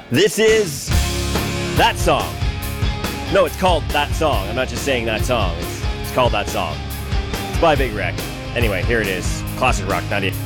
This is that song. No, it's called That Song. I'm not just saying that song. It's called That Song. It's by Big Wreck. Anyway, here it is. Classic Rock 98.